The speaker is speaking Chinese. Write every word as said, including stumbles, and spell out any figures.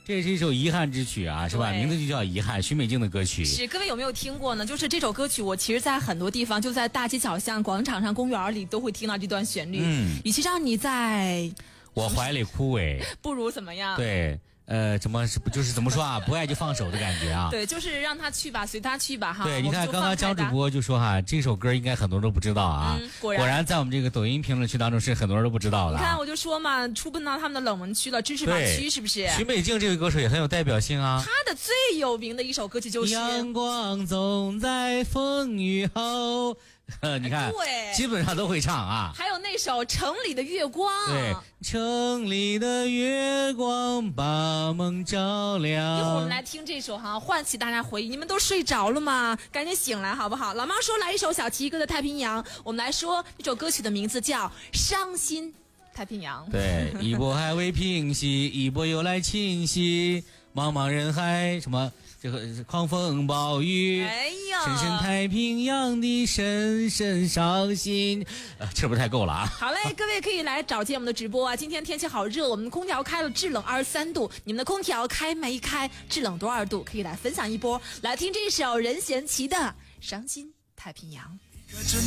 这是一首遗憾之曲啊，是吧？名字就叫遗憾，许美静的歌曲。 是，各位有没有听过呢？就是这首歌曲，我其实在很多地方，就在大街小巷、广场上、公园里都会听到这段旋律。嗯，与其让你在我怀里枯萎， 不如怎么样？ 对。呃，怎么是就是怎么说啊？不爱就放手的感觉啊。 对，就是让他去吧，随他去吧哈。 对，你看刚刚江主播就说哈，这首歌应该很多人都不知道啊。嗯、果, 然果然在我们这个抖音评论区当中是很多人都不知道的、啊。 你看我就说嘛，出奔到他们的冷门区了，知识盲区是不是？ 许美静这位歌手也很有代表性啊。 他的最有名的一首歌曲就是《 阳光总在风雨后》。你看， 对， 基本上都会唱啊。 还有那首《城里的月光》， 对，城里的月光把梦照亮。 一会儿我们来听这首哈，唤起大家回忆。你们都睡着了吗？赶紧醒来好不好？老妈说来一首小七哥的《太平洋》，我们来说这首歌曲的名字叫《伤心太平洋》。 对，一波还未平息，一波又来侵袭，茫茫人海，什么？这个狂风暴雨， 哎呀， 深深太平洋的深深伤心，呃，这不太够了啊！ 好嘞，各位可以来找见我们的直播啊！今天天气好热，我们的空调开了，制冷二十三度，你们的空调开没开？制冷多少度？可以来分享一波，来听这首任贤齐的《伤心太平洋》。 一个真